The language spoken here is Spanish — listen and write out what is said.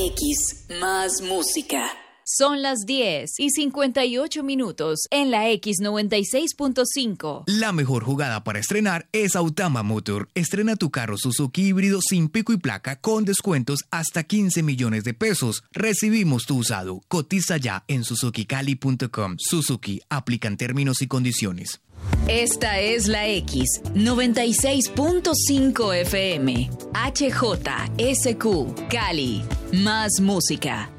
X, más música. Son las 10:58 en la X96.5. La mejor jugada para estrenar es Autama Motor. Estrena tu carro Suzuki híbrido sin pico y placa con descuentos hasta 15 millones de pesos. Recibimos tu usado. Cotiza ya en suzukicali.com. Suzuki, aplican términos y condiciones. Esta es la X96.5 FM. HJSQ, Cali. Más música.